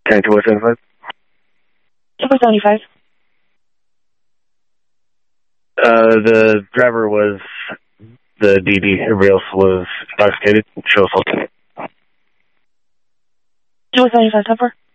10 to 75. 275. The driver was the DD. Everybody else was intoxicated. Show assault. 275, 10-4.